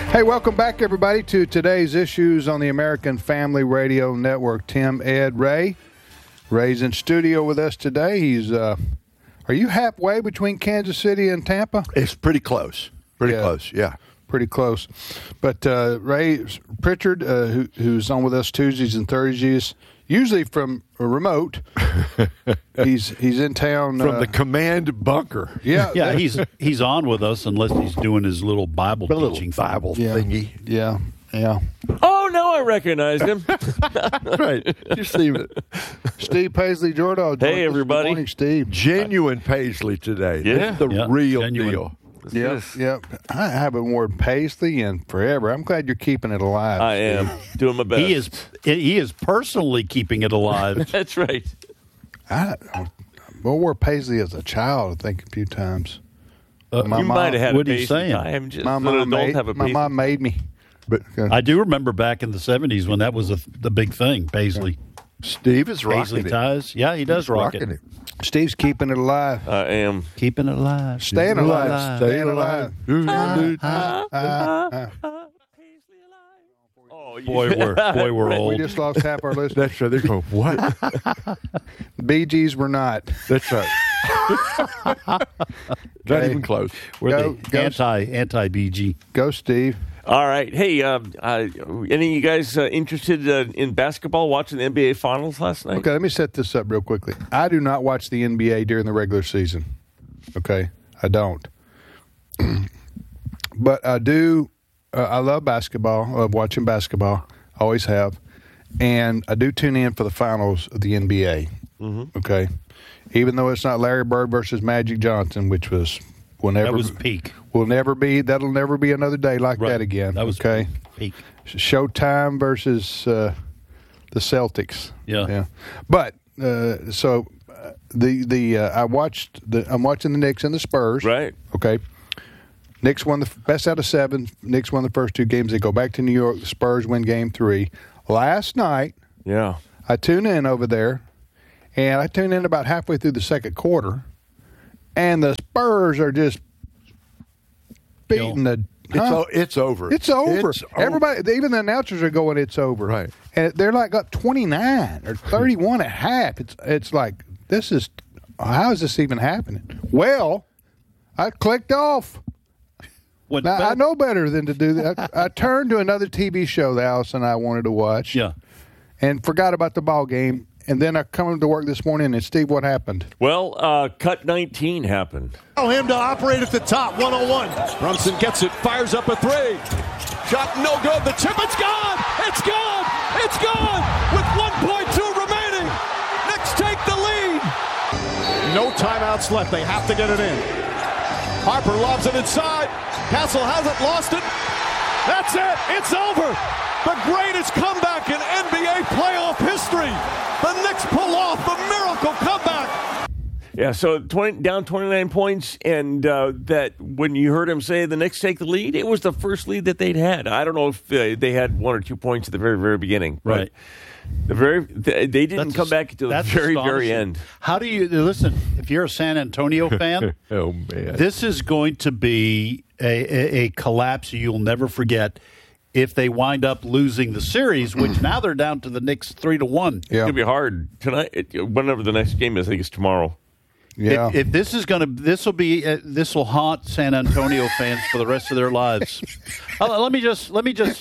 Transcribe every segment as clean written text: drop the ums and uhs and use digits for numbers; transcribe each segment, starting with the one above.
Hey, welcome back, everybody, to today's issues on the American Family Radio Network. Tim, Ed, Ray. Ray's in studio with us today. He's, are you halfway between Kansas City and Tampa? It's pretty close. Close, yeah. Pretty close. But Ray Pritchard, who's on with us Tuesdays and Thursdays, usually from a remote. he's in town from the command bunker. Yeah, he's on with us unless he's doing his little Bible teaching Bible thingy. Yeah. Oh, now I recognize him. Right. You see it. Steve Paisley Jordan. Hey, everybody. Good morning, Steve. Genuine Paisley today. Yeah. This is the real genuine. deal. Yep. I haven't worn Paisley in forever. I'm glad you're keeping it alive. I am doing my best. He is personally keeping it alive. That's right. I wore Paisley as a child, I think, a few times. You might have had what a are you Paisley saying? time. Just My an mom adult have a my Paisley. mom made me. But I do remember back in the 70s when that was the big thing, Paisley. Steve is rocking Paisley it. ties. Yeah, he does rock Rocking it. Steve's keeping it alive. I am. Keeping it alive. Staying alive. Staying alive. Oh, Boy, we're We old. just lost half our listeners. That's right. They're going, what? Bee Gees were not. That's right. Not even close. We're Go- the anti-BG. Go, Steve. All right. Hey, any of you guys interested in basketball, watching the NBA Finals last night? Okay, let me set this up real quickly. I do not watch the NBA during the regular season. Okay? I don't. But I do. I love basketball. I love watching basketball. Always have. And I do tune in for the finals of the NBA. Mm-hmm. Okay? Even though it's not Larry Bird versus Magic Johnson, which was That was peak. that'll never be another day like Right. that again. That was okay. peak. Showtime versus the Celtics. Yeah. But I'm watching the Knicks and the Spurs. Right. Okay. Knicks won the best out of 7. Knicks won the first 2 games. They go back to New York. The Spurs win game 3. Last night, Yeah. I tune in over there, and I tune in about halfway through the second quarter, and the Spurs are just beating the. It's over. It's over. Everybody, even the announcers are going, "It's over." Right. And they're like up 29 or 31 at half. It's like, how is this even happening? Well, I clicked off. Now, I know better than to do that. I turned to another TV show that Alice and I wanted to watch. Yeah. And forgot about the ball game. And then I come to work this morning, and Steve, what happened? Well, cut 19 happened. Allow him to operate at the top, 101. Brunson gets it, fires up a 3. Shot no good. The chip, it's gone. It's gone. It's gone. With 1.2 remaining. Knicks take the lead. No timeouts left. They have to get it in. Harper lobs it inside. Castle hasn't lost it. That's it. It's over. The greatest comeback in NBA playoff history. The Knicks pull off the miracle comeback. Yeah, so down 29 points, and that when you heard him say the Knicks take the lead, it was the first lead that they'd had. I don't know if they had 1 or 2 points at the very, very beginning. Right. They didn't come back until the very, very end. How do you listen? If you're a San Antonio fan, Oh, man. this is going to be a collapse you'll never forget if they wind up losing the series, which now they're down to the Knicks 3-1. It's going to be hard tonight. Whenever the next game is, I think it's tomorrow. Yeah. If this is going to, this will haunt San Antonio fans for the rest of their lives. Let me just.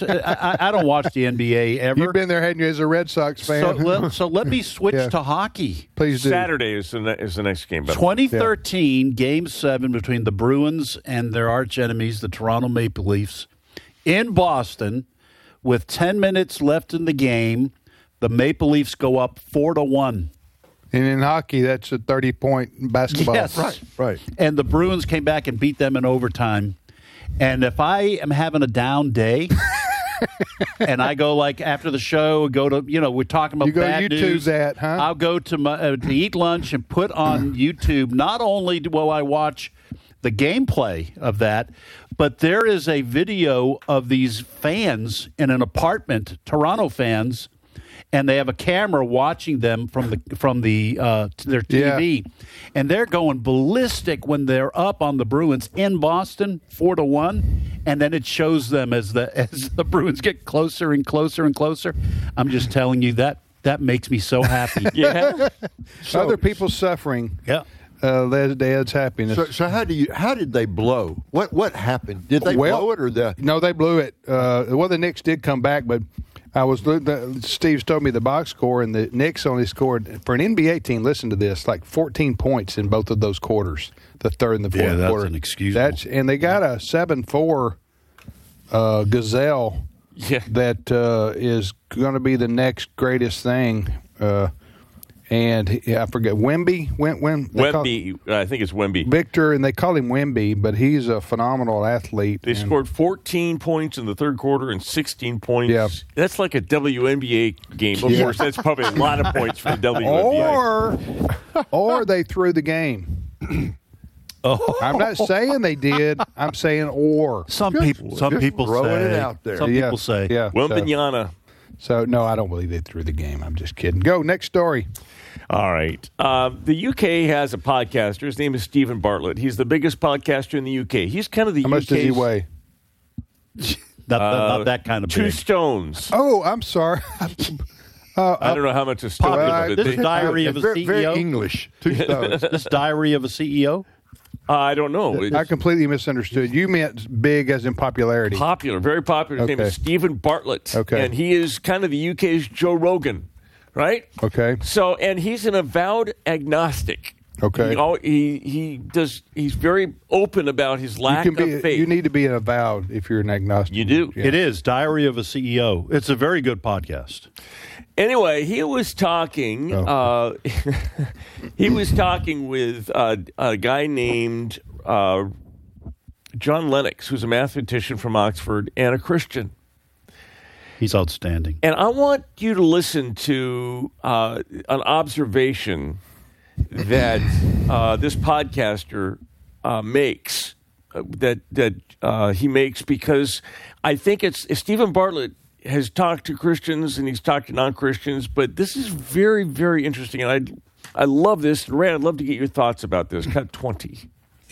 I don't watch the NBA ever. You've been there, hadn't you, as a Red Sox fan? So let me switch Yeah. to hockey. Please do. Saturday is the next game. 2013, Game 7 between the Bruins and their arch enemies, the Toronto Maple Leafs, in Boston, with 10 minutes left in the game. The Maple Leafs go up 4-1. And in hockey, that's a 30-point basketball. Yes. Right. And the Bruins came back and beat them in overtime. And if I am having a down day and I go, like, after the show, go to, we're talking about You go bad YouTube news. that, huh? I'll go to eat lunch and put on YouTube. Not only will I watch the gameplay of that, but there is a video of these fans in an apartment, Toronto fans, and they have a camera watching them from their TV, and they're going ballistic when they're up on the Bruins in Boston 4-1, and then it shows them as the Bruins get closer and closer and closer. I'm just telling you that makes me so happy. Yeah. Other people suffering. Yeah. Dad's happiness. So how did they blow? What happened? Did they blow it or the? No, they blew it. The Knicks did come back, but I was Steve's told me the box score, and the Knicks only scored for an NBA team. Listen to this, like 14 points in both of those quarters, the third and the fourth that's quarter. inexcusable. And they got a 7-4 Gazelle that is going to be the next greatest thing. And I forget Wemby. Wemby, I think it's Wemby. Victor, and they call him Wemby, but he's a phenomenal athlete. They scored 14 points in the third quarter and 16 points. Yeah. That's like a WNBA game. Of course, that's probably a lot of points for the WNBA. Or they threw the game. I'm not saying they did. I'm saying or. Some people throwing say it out there. Some people say. Yeah. Wembanyama. So, no, I don't believe they threw the game. I'm just kidding. Go, next story. All right. The UK has a podcaster. His name is Stephen Bartlett. He's the biggest podcaster in the UK. He's kind of the How much does he weigh? Not that kind of 2 big. stones. Oh, I'm sorry. I don't know how much a stone is. This is Diary of a Very CEO. English. 2 stones. This Diary of a CEO. I don't know. I completely misunderstood. You meant big as in popularity. Popular, very popular. His name Okay. is Stephen Bartlett. Okay. And he is kind of the UK's Joe Rogan, right? Okay. So, and he's an avowed agnostic. Okay. He's very open about his lack of faith. You need to be an avowed if you're an agnostic. You do. Yeah. It is Diary of a CEO. It's a very good podcast. Anyway, he was talking. He was talking with a guy named John Lennox, who's a mathematician from Oxford and a Christian. He's outstanding. And I want you to listen to an observation that this podcaster makes. That he makes because I think it's Stephen Bartlett has talked to Christians and he's talked to non-Christians, but this is very, very interesting, and I love this. Ray, I'd love to get your thoughts about this. Cut 20.